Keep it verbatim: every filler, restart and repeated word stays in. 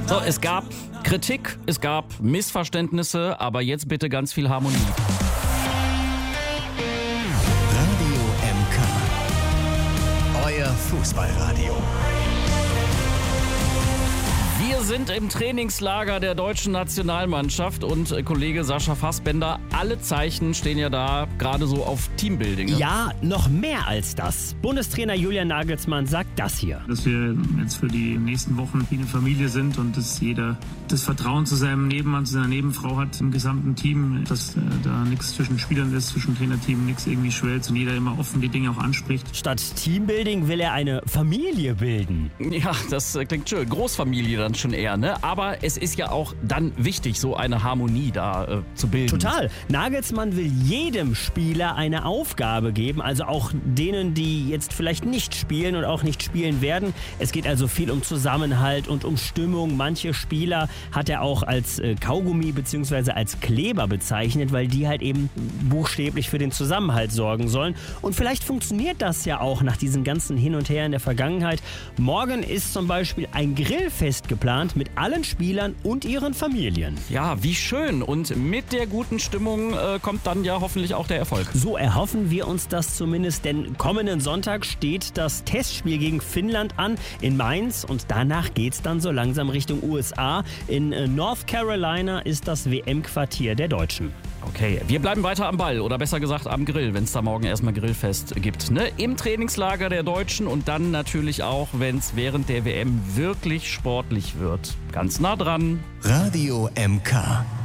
So, es gab Kritik, es gab Missverständnisse, aber jetzt bitte ganz viel Harmonie. Radio M K, euer Fußballradio. Wir sind im Trainingslager der deutschen Nationalmannschaft und äh, Kollege Sascha Fassbender, alle Zeichen stehen ja da gerade so auf Teambuilding. Ne? Ja, noch mehr als das. Bundestrainer Julian Nagelsmann sagt das hier. Dass wir jetzt für die nächsten Wochen wie eine Familie sind und dass jeder das Vertrauen zu seinem Nebenmann, zu seiner Nebenfrau hat im gesamten Team, dass äh, da nichts zwischen Spielern ist, zwischen Trainerteam, nichts irgendwie schwellt und jeder immer offen die Dinge auch anspricht. Statt Teambuilding will er eine Familie bilden. Ja, das äh, klingt schön. Großfamilie dann schon eher, ne? Aber es ist ja auch dann wichtig, so eine Harmonie da äh, zu bilden. Total. Nagelsmann will jedem Spieler eine Aufgabe geben, also auch denen, die jetzt vielleicht nicht spielen und auch nicht spielen werden. Es geht also viel um Zusammenhalt und um Stimmung. Manche Spieler hat er auch als äh, Kaugummi bzw. als Kleber bezeichnet, weil die halt eben buchstäblich für den Zusammenhalt sorgen sollen. Und vielleicht funktioniert das ja auch nach diesem ganzen Hin und Her in der Vergangenheit. Morgen ist zum Beispiel ein Grillfest geplant mit allen Spielern und ihren Familien. Ja, wie schön. Und mit der guten Stimmung äh, kommt dann ja hoffentlich auch der Erfolg. So erhoffen wir uns das zumindest, denn kommenden Sonntag steht das Testspiel gegen Finnland an in Mainz und danach geht's dann so langsam Richtung U S A. In North Carolina ist das W M-Quartier der Deutschen. Okay, wir bleiben weiter am Ball oder besser gesagt am Grill, wenn es da morgen erstmal Grillfest gibt. Ne? Im Trainingslager der Deutschen und dann natürlich auch, wenn es während der W M wirklich sportlich wird. Ganz nah dran. Radio M K.